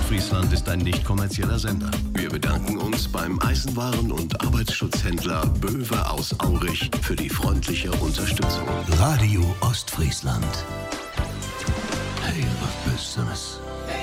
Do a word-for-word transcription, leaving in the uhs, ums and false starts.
Ostfriesland ist ein nicht kommerzieller Sender. Wir bedanken uns beim Eisenwaren- und Arbeitsschutzhändler Böwe aus Aurich für die freundliche Unterstützung. Radio Ostfriesland. Hey, was Besseres.